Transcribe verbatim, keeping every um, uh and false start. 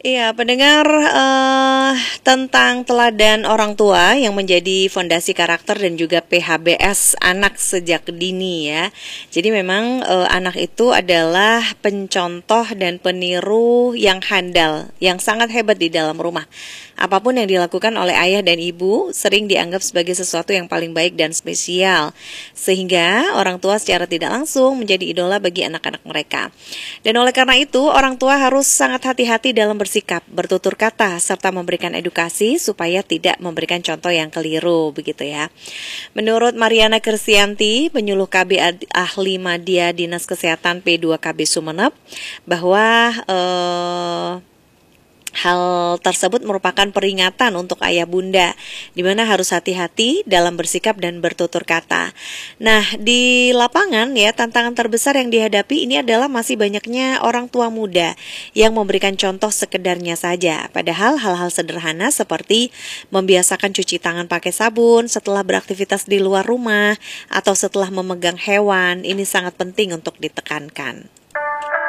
Iya, pendengar, eh, tentang teladan orang tua yang menjadi fondasi karakter dan juga P H B S anak sejak dini ya. Jadi memang eh, anak itu adalah pencontoh dan peniru yang handal, yang sangat hebat di dalam rumah. Apapun yang dilakukan oleh ayah dan ibu sering dianggap sebagai sesuatu yang paling baik dan spesial. Sehingga orang tua secara tidak langsung menjadi idola bagi anak-anak mereka. Dan oleh karena itu, orang tua harus sangat hati-hati dalam bersikap, bertutur kata, serta memberikan edukasi supaya tidak memberikan contoh yang keliru, begitu ya. Menurut Mariana Kirsianti, penyuluh K B Ahli Madya Dinas Kesehatan P dua K B Sumeneb, bahwa eh, hal tersebut merupakan peringatan untuk ayah bunda, di mana harus hati-hati dalam bersikap dan bertutur kata. Nah, di lapangan ya, tantangan terbesar yang dihadapi ini adalah masih banyaknya orang tua muda yang memberikan contoh sekedarnya saja. Padahal hal-hal sederhana seperti membiasakan cuci tangan pakai sabun setelah beraktivitas di luar rumah atau setelah memegang hewan, ini sangat penting untuk ditekankan.